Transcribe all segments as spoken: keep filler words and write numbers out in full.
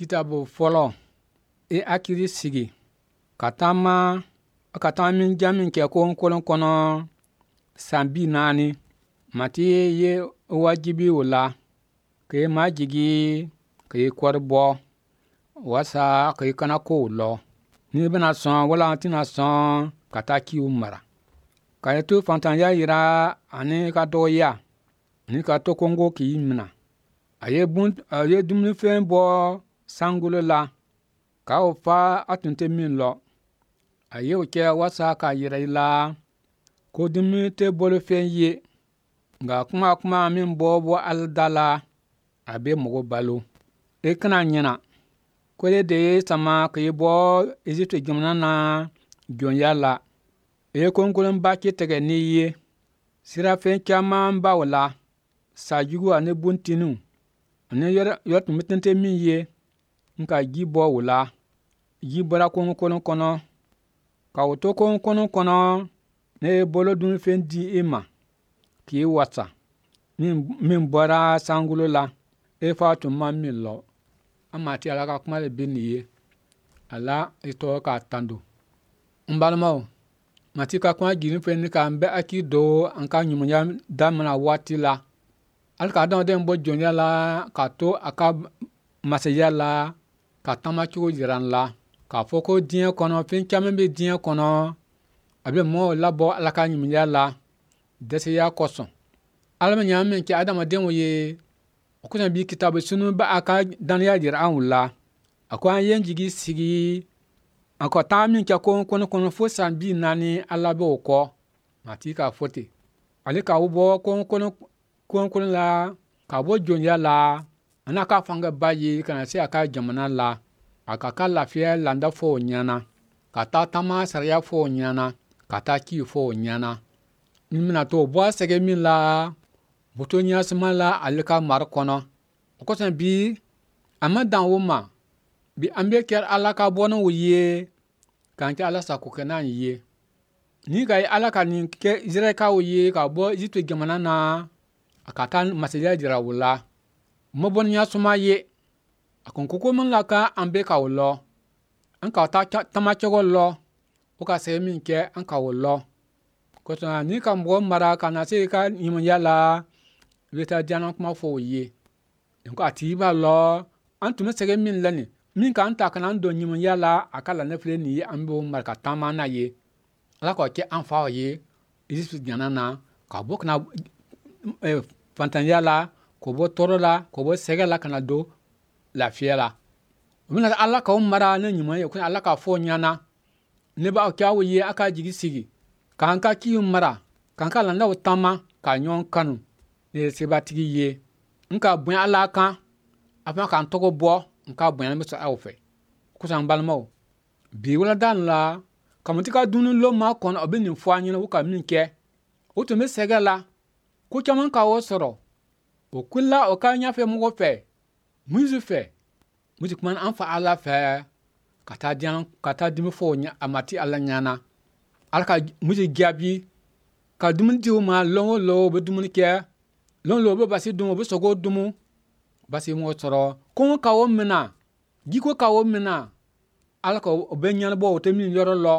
kitabu fɔlɔ e akiri sigi ka taama ka taa min jamin kɛ konkolon kɔnɔ san bi naani mati ye wajibi o la ka ye maa jigi ka ye kɔri bɔ wasa ka ye kana ko lɔ ni bena sɔn wala tina sɔn ka taa kiw mara ka ye to fantanya yira ani ka dɔgɔya ani ka to kongo k'i mina a ye bun a ye dumunifɛn bɔ sangolo la ka o fa a tun tɛ min lɔ a ye o kɛ wasa ka yira i la ko dumuni tɛ bolofɛn ye nka kuma kuma min bɔ bɔ alida la a bɛ mɔgɔ balo e kana ɲɛna ko de de ye sama ka ye bɔ Egypte jamana na jɔnya la e ye konkolonba ki tigɛ n'i ye sirafɛn caman b'o la sajugu ani buntinu ani yɔrɔ tun bɛ tɛntɛ min ye nka ji bɔ o la ji bɔra konkolon kɔnɔ ka o to konkolon kɔnɔ ne ye bolo dunfɛn di e ma k'i wasa min, min bɔra sangolo la e fa tun ma min lɔ a mati ala ka kuma le bɛ nin ye ala e tɔgɔ k'a tando n balimaw mati ka kuma jirin fɛn ni k'an bɛ aki do an ka ɲumanya damina waati la ali ka adamaden bɔ jɔnya la ka to a ka masaya la ka tamacogo jira n la k'a fɔ ko diɲɛ kɔnɔ fɛn caman bɛ diɲɛ kɔnɔ a bɛ mɔgɔw labɔ ala ka ɲumanya la dɛsɛya kosɔn ala bɛ ɲaman min kɛ adamadenw ye o kosɔn bi kitabu sunu ba a ka daniya jira anw la a ko an ye jigi sigi a ko taa min kɛ kɔnɔ kɔnɔ fo san bi naani ala bɛ o kɔ mati k'a fɔ ten ale ka bɔ kɔnɔ la ka bɔ jɔnya la ana ka fanga ba ye kana se a ka jamana la a ka ka lafiya landa fɔ o ɲana ka taa tama sariya fɔ o ɲana ka taa ki fɔ o ɲana ni mina to bɔ sɛgɛ min la boto ɲasima la ale ka mari kɔnɔ o kosɔn bi a ma dan o ma bi an bɛ kɛra ala ka bɔnɛw ye k'an kɛ ala sago kɛ n'an ye ni ka ye ala ka nin kɛ Israɛlikaw ye ka bɔ Egypte jamana na a ka taa masaya jira o la ma bɔ ɲasuma ye a ko koko min la ka an bɛ ka o lɔ an ka taa tamacogo lɔ o ka sɛgɛ min kɛ an ka o lɔ kosɔn ni ka mɔgɔ mara ka na se ka ɲumanya la i bɛ taa diɲɛ kuma fɔ o ye a tigi b'a lɔ an tun bɛ sɛgɛ min la nin min k'an ta kana an don ɲumanya la a ka la ne filɛ nin ye an b'o mara ka taama n'a ye ala k'o kɛ an faw ye Egypte jamana na ka bɔ kana eh, fantanya la k'o bɔ tɔɔrɔ la k'o bɔ sɛgɛ la kana don lafiya la o bɛna ala k'aw mara ne ɲuman ye ala k'a fɔ ɲana ne b'aw kɛ aw ye aw ka jigi sigi k'an ka kiw mara k'an ka landaw taama ka ɲɔgɔn kanu ne ye sebatigi ye n ka bonya ala kan a fana k'an tɔgɔ bɔ n ka bonya bɛ sɔrɔ aw fɛ kosɔn balimaw bi walada la kamuti ka dumuni lo ma kɔnɔ o bɛ nin fɔ an ɲɛna o ka min kɛ o tun bɛ sɛgɛ la ko caman ka o sɔrɔ o kula o ka ɲɛfɛ mɔgɔ fɛ musu fɛ musu kuma an fa ala fɛ ka taa diɲɛ ka taa dimi fɔ a mati ala ɲana ala ka musu jaabi ka dumuni di o ma lɔn o lɔn o bɛ dumuni kɛ lɔn lɔn o bɛ basi dun o bɛ sogo dumu basi mɔgɔ sɔrɔ kɔngɔ ka o mina jiko ka o mina ala ka o bɛ ɲɛnabɔ o tɛ min yɔrɔ lɔ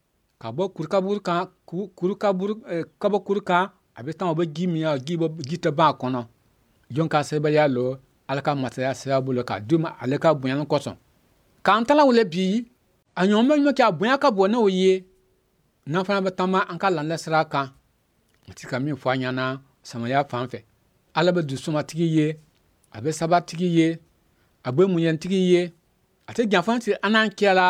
ka bɔ kurukaburu kan kurukaburu eh, kabɔ kuru kan a bɛ tan o bɛ ji min ya ji bɔ ji tɛ ban a kɔnɔ jɔn ka sɛbɛya lɔ ala ka masaya sababu lɔ ka di ma ale ka bonya kosɔn k'an tala wele bi a ɲɔgɔn bɛ ɲɔgɔn kɛ a bonya ka bɔ ne o ye n'an fana bɛ taama an ka landa sira kan n ti ka min fɔ an ɲɛna samaya fan fɛ ala bɛ dusumatigi ye a bɛ sabatigi ye a bɛ muɲɛntigi ye a tɛ janfa ti an n'an kɛla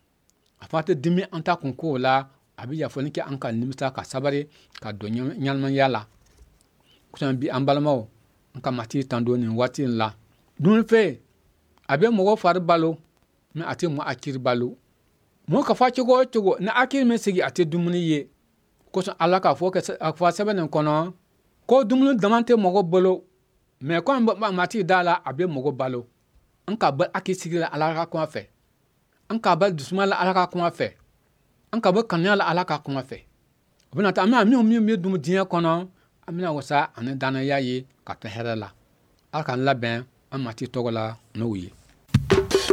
a fana tɛ dimi an ta kun ko la a bɛ yafɔli kɛ an ka nimisa ka sabari ka don ɲanamaya la kosɔn bi an balimaw an ka mati tan don nin waati in la dunfɛ a bɛ mɔgɔ fari balo mɛ a tɛ mɔgɔ akiri balo mɔgɔ ka fɔ cogo o cogo ni akiri min sigi a tɛ dumuni ye kosɔn ala k'a fɔ a fɔ sɛbɛn nin kɔnɔ ko dumuni dama tɛ mɔgɔ bolo mɛ ko mati da la a bɛ mɔgɔ balo an ka bɛ akiri sigi la ala ka kuma fɛ an ka bɛ dusuma la ala ka kuma fɛ an ka bɛ kanuya la ala ka kuma fɛ o bɛna taa an bɛna min min bɛ dun diɲɛ kɔnɔ an bɛna wasa ani danaya ye ka to hɛrɛ la ala k'an labɛn an mati tɔgɔ la n'o ye